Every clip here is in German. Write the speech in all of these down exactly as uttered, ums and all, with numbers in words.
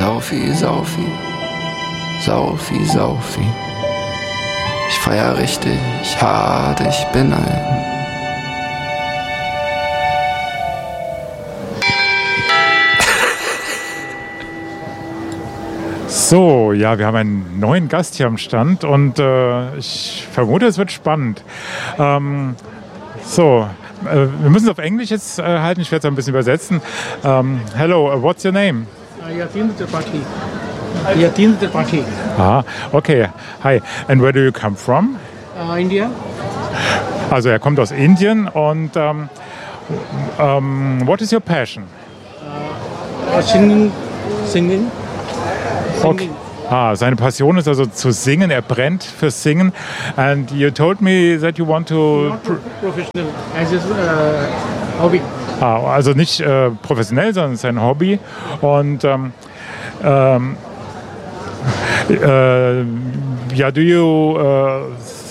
Saufi, Saufi, Saufi, Saufi. Ich feier richtig hart, ich bin ein So, ja, wir haben einen neuen Gast hier am Stand und äh, ich vermute, es wird spannend. Ähm, so, äh, wir müssen es auf Englisch jetzt äh, halten, ich werde es ein bisschen übersetzen. Um, hello, uh, what's your name? Yatin Tripathi. Yatin Tripathi. Ah, okay. Hi. And where do you come from? Uh, India. Also er kommt aus Indien und um, um, what is your passion? Uh, singing. Singing. Okay. Ah, seine Passion ist also zu singen. Er brennt fürs Singen. And you told me that you want to... Not professional, as a uh, hobby. Ah, also nicht äh, professionell, sondern es ist ein Hobby. Und ähm, ähm, äh, ja, do you... Äh,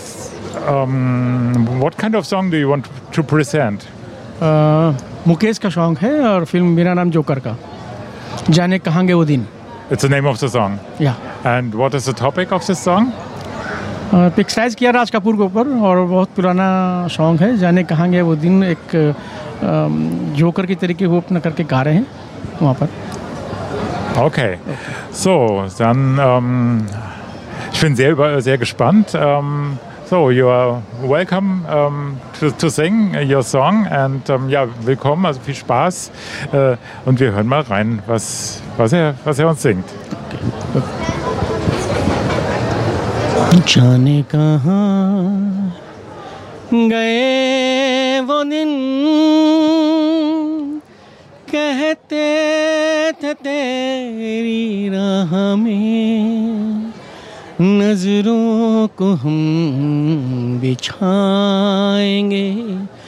um, what kind of song do you want to present? Uh, Mukesh का सॉन्ग है और फिल्म मेरा नाम जोकर का जाने कहांगे वो दिन. It's the name of the song. Yeah. And what is the topic of this song? Picturise किया राज कपूर के ऊपर और बहुत पुराना सॉन्ग है. जाने कहांगे वो दिन एक जोकर की तरीके वो अपना करके गा रहे हैं वहाँ पर. Okay. So, dann ähm, ich bin sehr über, sehr gespannt. Ähm, so, you are welcome um, to, to sing your song and um, ja, willkommen, also viel Spaß äh, und wir hören mal rein, was, was, er, was er uns singt. जाने कहाँ गए वो दिन कहते थे तेरी राह में नजरों को हम बिछाएंगे